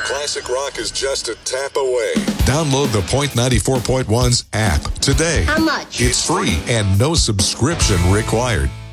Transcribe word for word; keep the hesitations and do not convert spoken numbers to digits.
Classic rock is just a tap away. Download the Point ninety-four point one's app today. How much? It's free and no subscription required.